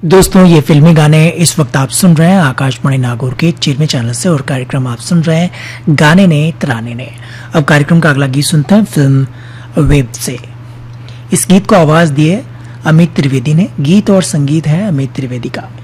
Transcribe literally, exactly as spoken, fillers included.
दोस्तों, ये फिल्मी गाने इस वक्त आप सुन रहे हैं आकाशवाणी नागौर के चिरमे चैनल से और कार्यक्रम आप सुन रहे हैं गाने ने तराने ने। अब कार्यक्रम का अगला गीत सुनते हैं फिल्म वेब से। इस गीत को आवाज दी है अमित त्रिवेदी ने। गीत और संगीत है अमित त्रिवेदी का।